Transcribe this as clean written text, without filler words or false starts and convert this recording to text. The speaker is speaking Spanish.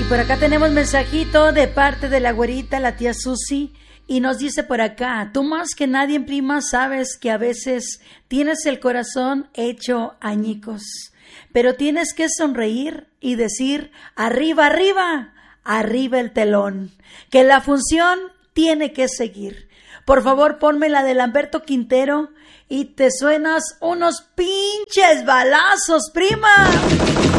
Por acá tenemos mensajito de parte de la güerita, la tía Susi, y nos dice por acá: tú más que nadie, prima, sabes que a veces tienes el corazón hecho añicos, pero tienes que sonreír y decir: arriba, arriba, arriba el telón, que la función tiene que seguir. Por favor, ponme la de Lamberto Quintero y te suenas unos pinches balazos, prima.